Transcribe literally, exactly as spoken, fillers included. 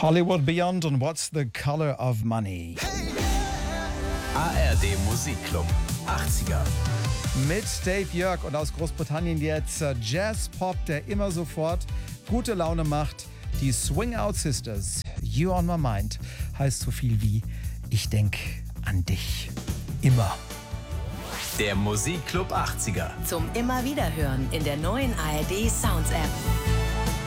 Hollywood Beyond und What's the Color of Money? A R D Musikclub achtziger. Mit Dave Jörg und aus Großbritannien jetzt äh, Jazz-Pop, der immer sofort gute Laune macht. Die Swing Out Sisters, You on My Mind, heißt so viel wie ich denk an dich. Immer. Der Musikclub achtziger. Zum immer wieder hören in der neuen A R D Sounds App.